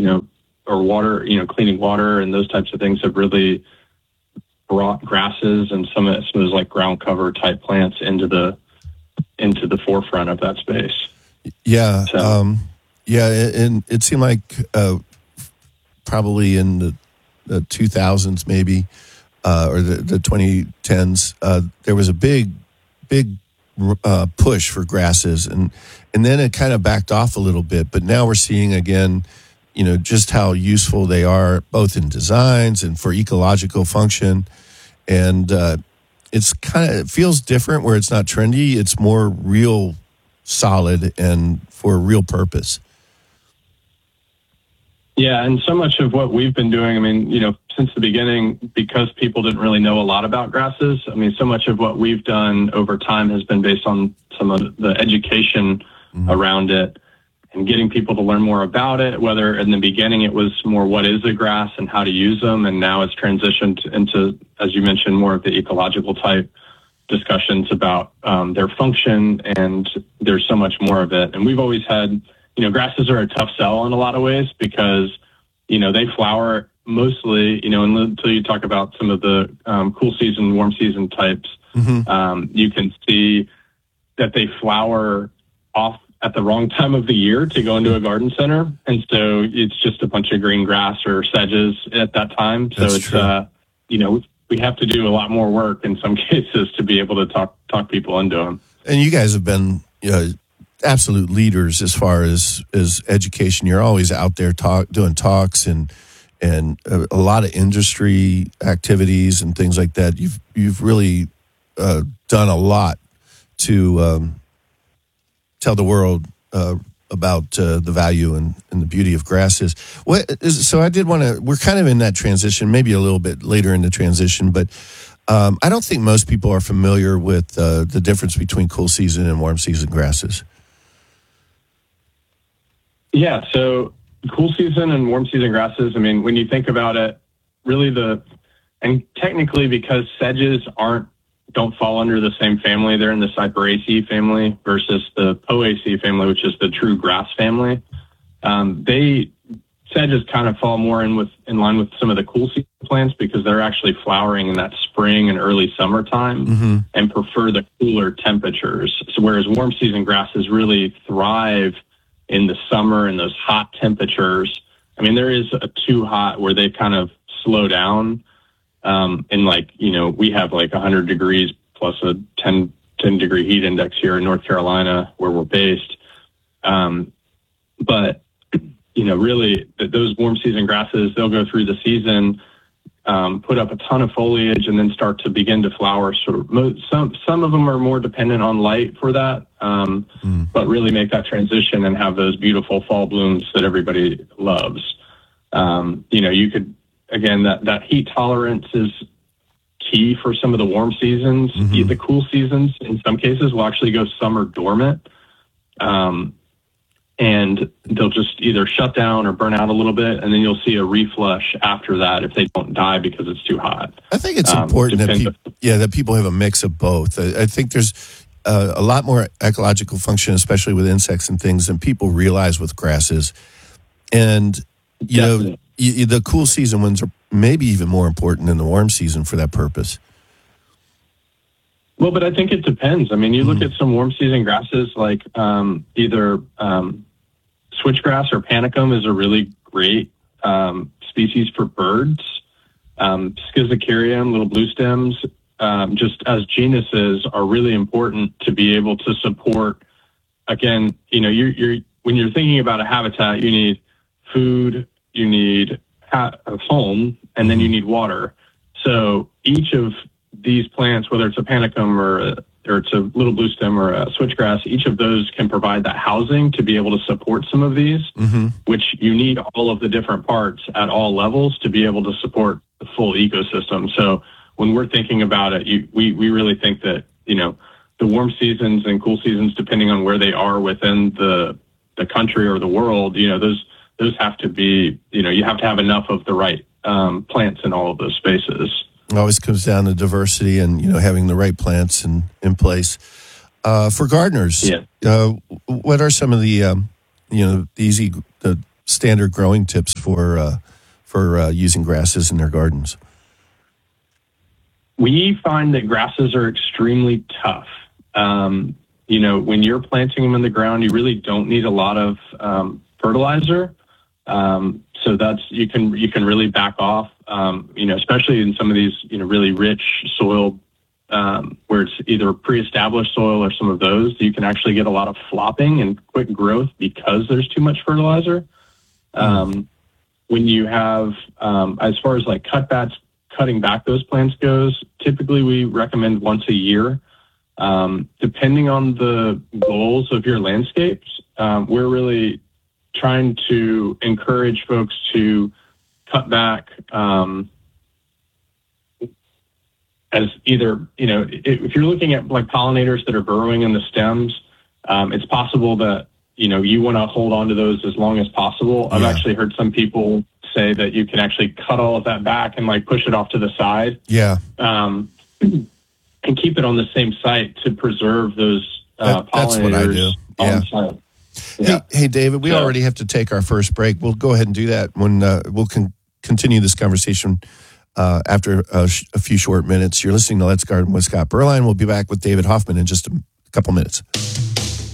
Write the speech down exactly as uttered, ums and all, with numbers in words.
know, or water, you know, cleaning water and those types of things have really brought grasses and some of, some of those like ground cover type plants into the into the forefront of that space. Yeah, so. um, yeah, and it seemed like uh, probably in the, the two thousands maybe, uh, or the, the twenty tens, uh, there was a big, big uh, push for grasses, and and then it kind of backed off a little bit. But now we're seeing again, you know, just how useful they are, both in designs and for ecological function. And uh, it's kind of, it feels different where it's not trendy. It's more real solid and for a real purpose. Yeah, and so much of what we've been doing, I mean, you know, since the beginning, because people didn't really know a lot about grasses, I mean, so much of what we've done over time has been based on some of the education mm-hmm. around it and getting people to learn more about it, whether in the beginning it was more what is a grass and how to use them, and now it's transitioned into, as you mentioned, more of the ecological type discussions about um, their function, and there's so much more of it. And we've always had, you know, grasses are a tough sell in a lot of ways because, you know, they flower mostly, you know, until you talk about some of the um, cool season, warm season types, mm-hmm. um, you can see that they flower off at the wrong time of the year to go into a garden center. And so it's just a bunch of green grass or sedges at that time. So That's it's, true. uh, you know, we have to do a lot more work in some cases to be able to talk, talk people into them. And you guys have been, you know, absolute leaders as far as, as education. You're always out there talk, doing talks and, and a, a lot of industry activities and things like that. You've, you've really uh, done a lot to, um, tell the world uh, about uh, the value and, and the beauty of grasses. What is, so I did want to, we're kind of in that transition, maybe a little bit later in the transition, but um, I don't think most people are familiar with uh, the difference between cool season and warm season grasses. Yeah, so cool season and warm season grasses, I mean, when you think about it, really the, and technically because sedges aren't, don't fall under the same family. They're in the Cyperaceae family versus the Poaceae family, which is the true grass family. Um, they sedges kind of fall more in with in line with some of the cool season plants because they're actually flowering in that spring and early summertime mm-hmm. and prefer the cooler temperatures. So whereas warm season grasses really thrive in the summer and those hot temperatures. I mean, there is a too hot where they kind of slow down. Um, and like, you know, we have like one hundred degrees plus a ten, ten degree heat index here in North Carolina where we're based. Um, but, you know, really th- those warm season grasses, they'll go through the season, um, put up a ton of foliage and then start to begin to flower. Sort of mo- some, some of them are more dependent on light for that, um, mm. but really make that transition and have those beautiful fall blooms that everybody loves. Um, you know, you could, Again, that, that heat tolerance is key for some of the warm seasons. Mm-hmm. The cool seasons, in some cases, will actually go summer dormant. Um, and they'll just either shut down or burn out a little bit, and then you'll see a reflush after that if they don't die because it's too hot. I think it's um, important that people, yeah, that people have a mix of both. I, I think there's uh, a lot more ecological function, especially with insects and things, than people realize with grasses. And, you Definitely. know, You, the cool season ones are maybe even more important than the warm season for that purpose. Well, but I think it depends. I mean, you mm-hmm. look at some warm season grasses like um, either um, switchgrass or panicum is a really great um, species for birds. Um, Schizocarium, little blue stems, um, just as genuses are really important to be able to support. Again, you know, you're, you're when you're thinking about a habitat, you need food, you need a home, and then you need water. So each of these plants, whether it's a panicum or, a, or it's a little blue stem or a switchgrass, each of those can provide that housing to be able to support some of these, mm-hmm. which you need all of the different parts at all levels to be able to support the full ecosystem. So when we're thinking about it, you, we, we really think that, you know, the warm seasons and cool seasons, depending on where they are within the, the country or the world, you know, those, those have to be, you know, you have to have enough of the right um, plants in all of those spaces. It always comes down to diversity and, you know, having the right plants in, in place. Uh, for gardeners, yeah. uh, what are some of the, um, you know, the easy, the standard growing tips for uh, for uh, using grasses in their gardens? We find that grasses are extremely tough. Um, you know, when you're planting them in the ground, you really don't need a lot of um, fertilizer. Um, so that's, you can, you can really back off, um, you know, especially in some of these, you know, really rich soil, um, where it's either pre-established soil or some of those, you can actually get a lot of flopping and quick growth because there's too much fertilizer. Um, when you have, um, as far as like cutbacks, cutting back those plants goes, typically we recommend once a year. Um, depending on the goals of your landscapes, um, we're really trying to encourage folks to cut back um, as either, you know, if you're looking at like pollinators that are burrowing in the stems, um, it's possible that, you know, you want to hold on to those as long as possible. I've Yeah. actually heard some people say that you can actually cut all of that back and like push it off to the side. Yeah. Um, and keep it on the same site to preserve those uh, That- that's what I pollinators do. on Yeah. site. Hey, Yeah. hey, David, we So- already have to take our first break. We'll go ahead and do that when uh, we'll con- continue this conversation uh, after a, sh- a few short minutes. You're listening to Let's Garden with Scott Berline. We'll be back with David Hoffman in just a couple minutes.